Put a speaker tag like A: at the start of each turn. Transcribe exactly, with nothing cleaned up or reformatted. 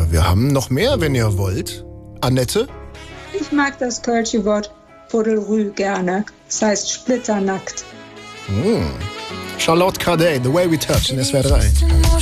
A: Aber wir haben noch mehr, wenn ihr wollt. Annette?
B: Ich mag das kölsche Wort Podelrü gerne. Das heißt splitternackt.
A: Hm. Charlotte Cardey, The Way We Touch in S W R drei.